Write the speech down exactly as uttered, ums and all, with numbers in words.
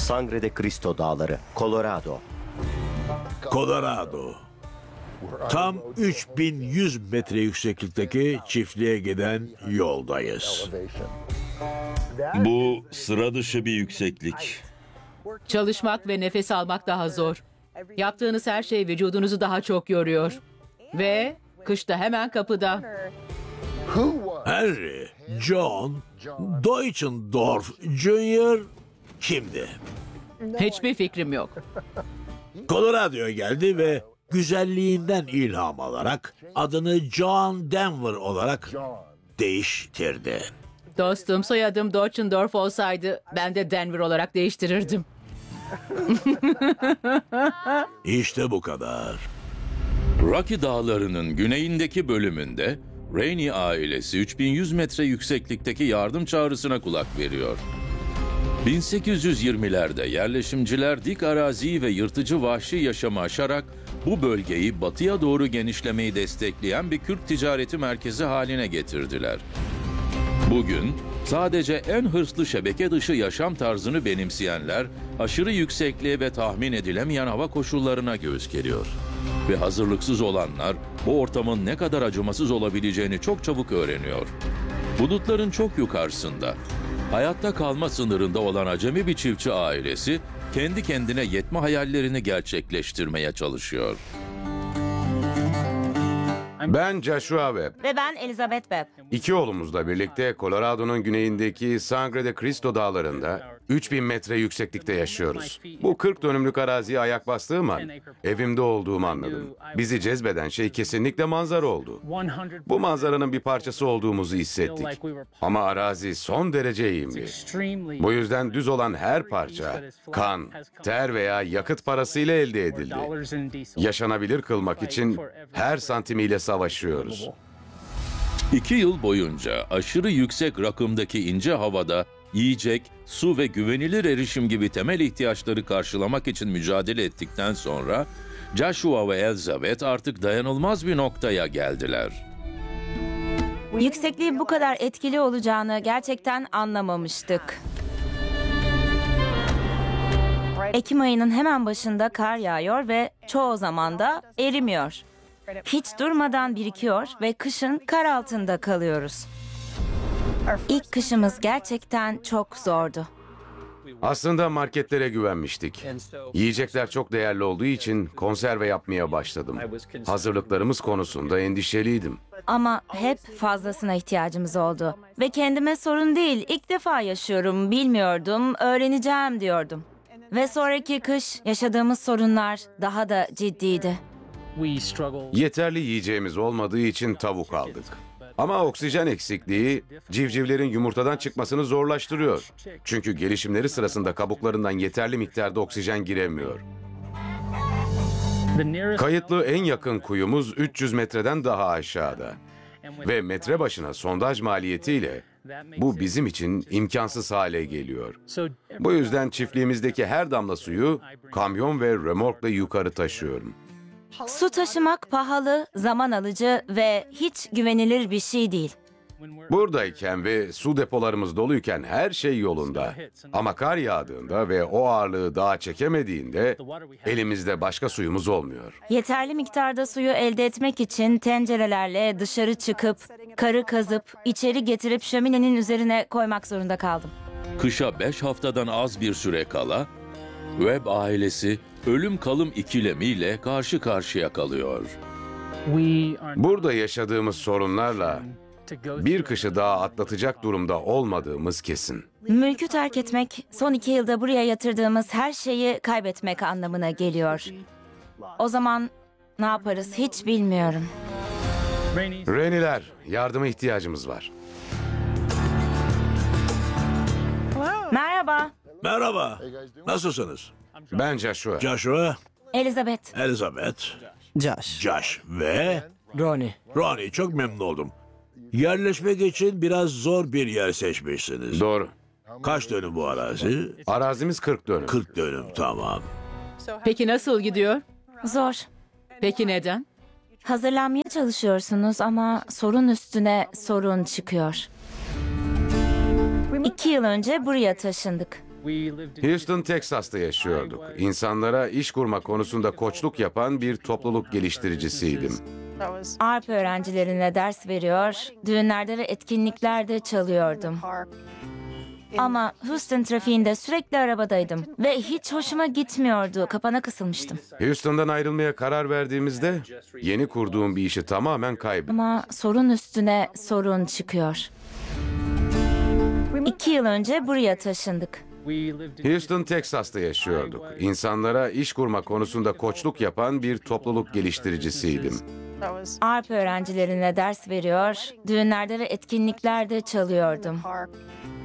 Sangre de Cristo Dağları, Colorado. Colorado. Tam üç bin yüz metre yükseklikteki çiftliğe giden yoldayız. Bu sıra dışı bir yükseklik. Çalışmak ve nefes almak daha zor. Yaptığınız her şey vücudunuzu daha çok yoruyor. Ve kış da hemen kapıda. Henry, John, Deutschendorf Junior kimdi? Hiçbir fikrim yok. Colorado'ya geldi ve güzelliğinden ilham alarak adını John Denver olarak değiştirdi. Dostum, soyadım Deutschendorf olsaydı ben de Denver olarak değiştirirdim. İşte bu kadar. Rocky Dağları'nın güneyindeki bölümünde Rainey ailesi üç bin yüz metre yükseklikteki yardım çağrısına kulak veriyor. bin sekiz yüz yirmilerde yerleşimciler dik araziyi ve yırtıcı vahşi yaşamı aşarak bu bölgeyi batıya doğru genişlemeyi destekleyen bir Kürt ticareti merkezi haline getirdiler. Bugün sadece en hırslı şebeke dışı yaşam tarzını benimseyenler aşırı yüksekliğe ve tahmin edilemeyen hava koşullarına göğüs geriyor. Ve hazırlıksız olanlar bu ortamın ne kadar acımasız olabileceğini çok çabuk öğreniyor. Bulutların çok yukarısında, hayatta kalma sınırında olan acemi bir çiftçi ailesi kendi kendine yetme hayallerini gerçekleştirmeye çalışıyor. Ben Joshua Webb. Ve ben Elizabeth Webb. İki oğlumuzla birlikte Colorado'nun güneyindeki Sangre de Cristo dağlarında üç bin metre yükseklikte yaşıyoruz. Bu kırk dönümlük araziye ayak bastığım an evimde olduğumu anladım. Bizi cezbeden şey kesinlikle manzara oldu. Bu manzaranın bir parçası olduğumuzu hissettik. Ama arazi son derece eğimli. Bu yüzden düz olan her parça kan, ter veya yakıt parasıyla elde edildi. Yaşanabilir kılmak için her santimiyle savaşıyoruz. İki yıl boyunca aşırı yüksek rakımdaki ince havada yiyecek, su ve güvenilir erişim gibi temel ihtiyaçları karşılamak için mücadele ettikten sonra Joshua ve Elizabeth artık dayanılmaz bir noktaya geldiler. Yüksekliğin bu kadar etkili olacağını gerçekten anlamamıştık. Ekim ayının hemen başında kar yağıyor ve çoğu zaman da erimiyor. Hiç durmadan birikiyor ve kışın kar altında kalıyoruz. İlk kışımız gerçekten çok zordu. Aslında marketlere güvenmiştik. Yiyecekler çok değerli olduğu için konserve yapmaya başladım. Hazırlıklarımız konusunda endişeliydim. Ama hep fazlasına ihtiyacımız oldu. Ve kendime sorun değil, ilk defa yaşıyorum, bilmiyordum, öğreneceğim diyordum. Ve sonraki kış yaşadığımız sorunlar daha da ciddiydi. Yeterli yiyeceğimiz olmadığı için tavuk aldık. Ama oksijen eksikliği civcivlerin yumurtadan çıkmasını zorlaştırıyor. Çünkü gelişimleri sırasında kabuklarından yeterli miktarda oksijen giremiyor. Kayıtlı en yakın kuyumuz üç yüz metreden daha aşağıda. Ve metre başına sondaj maliyetiyle bu bizim için imkansız hale geliyor. Bu yüzden çiftliğimizdeki her damla suyu kamyon ve römorkla yukarı taşıyorum. Su taşımak pahalı, zaman alıcı ve hiç güvenilir bir şey değil. Buradayken ve su depolarımız doluyken her şey yolunda. Ama kar yağdığında ve o ağırlığı dağa çekemediğinde elimizde başka suyumuz olmuyor. Yeterli miktarda suyu elde etmek için tencerelerle dışarı çıkıp, karı kazıp, içeri getirip şöminenin üzerine koymak zorunda kaldım. Kışa beş haftadan az bir süre kala Webb ailesi ölüm kalım ikilemiyle karşı karşıya kalıyor. Burada yaşadığımız sorunlarla bir kışı daha atlatacak durumda olmadığımız kesin. Mülkü terk etmek, son iki yılda buraya yatırdığımız her şeyi kaybetmek anlamına geliyor. O zaman ne yaparız hiç bilmiyorum. Reniler, yardıma ihtiyacımız var. Merhaba, Merhaba. Nasılsınız? Ben Joshua. Joshua, Elizabeth. Elizabeth, Josh. Josh ve Ronnie. Ronnie. Çok memnun oldum. Yerleşmek için biraz zor bir yer seçmişsiniz. Doğru. Kaç dönüm bu arazi? Arazimiz kırk dönüm. kırk dönüm, tamam. Peki nasıl gidiyor? Zor. Peki neden? Hazırlanmaya çalışıyorsunuz ama sorun üstüne sorun çıkıyor. İki yıl önce buraya taşındık. Houston, Texas'ta yaşıyorduk. İnsanlara iş kurma konusunda koçluk yapan bir topluluk geliştiricisiydim. Arp öğrencilerine ders veriyor, düğünlerde ve etkinliklerde çalıyordum. Ama Houston trafiğinde sürekli arabadaydım ve hiç hoşuma gitmiyordu. Kapana kısılmıştım. Houston'dan ayrılmaya karar verdiğimizde yeni kurduğum bir işi tamamen kaybettim. Ama sorun üstüne sorun çıkıyor. İki yıl önce buraya taşındık. Houston, Texas'ta yaşıyorduk. İnsanlara iş kurma konusunda koçluk yapan bir topluluk geliştiricisiydim. Arp öğrencilerine ders veriyor, düğünlerde ve etkinliklerde çalıyordum.